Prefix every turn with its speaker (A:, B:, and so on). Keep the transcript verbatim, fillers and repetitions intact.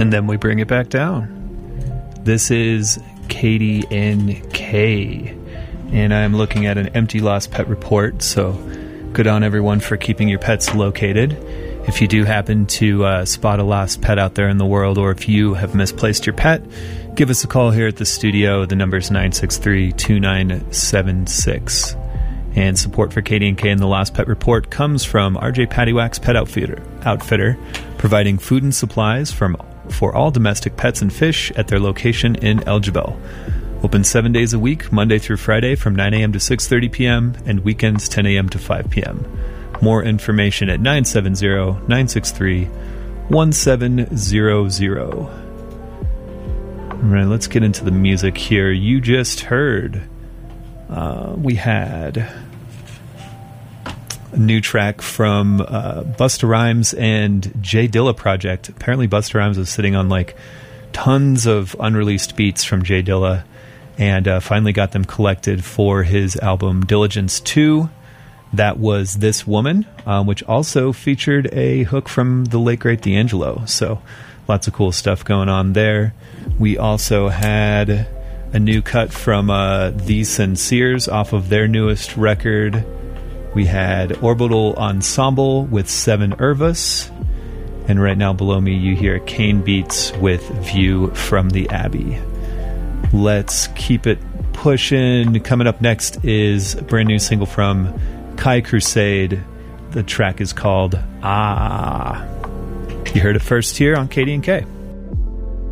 A: And then we bring it back down. This is Katie and K, and I'm looking at an empty lost pet report, so good on everyone for keeping your pets located. If you do happen to uh, spot a lost pet out there in the world, or if you have misplaced your pet, give us a call here at the studio. The number is nine six three, two nine seven six. And support for Katie and K and the Lost Pet Report comes from R J Paddywhack's Pet Outfitter, Outfitter, providing food and supplies from for all domestic pets and fish at their location in Elgibel. Open seven days a week, Monday through Friday from nine a.m. to six thirty p.m. and weekends ten a.m. to five p.m. More information at nine seven zero, nine six three, one seven zero zero. All right, let's get into the music here. You just heard... Uh, we had a new track from uh, Busta Rhymes and Jay Dilla Project. Apparently Busta Rhymes was sitting on like tons of unreleased beats from Jay Dilla, and uh, finally got them collected for his album Diligence two. That was This Woman, um, which also featured a hook from the late great D'Angelo. So lots of cool stuff going on there. We also had a new cut from uh, The Sinceres off of their newest record. We had Orbital Ensemble with Seven Irvas. And right now below me you hear Kane Beats with View from the Abbey. Let's keep it pushing. Coming up next is a brand new single from Kai Crusade. The track is called Ah. You heard it first here on Katie and K.